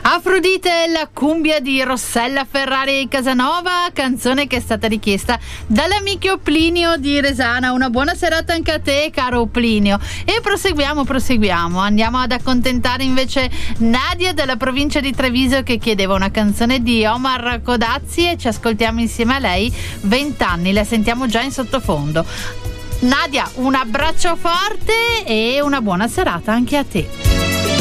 Afrodite, la cumbia di Rossella Ferrari Casanova, canzone che è stata richiesta dall'amico Plinio di Resana. Una buona serata anche a te, caro Plinio. E proseguiamo. Andiamo ad accontentare invece Nadia dalla provincia di Treviso, che chiedeva una canzone di Omar Codazzi, e ci ascoltiamo insieme a lei. 20 anni, la sentiamo già in sottofondo. Nadia, un abbraccio forte e una buona serata anche a te.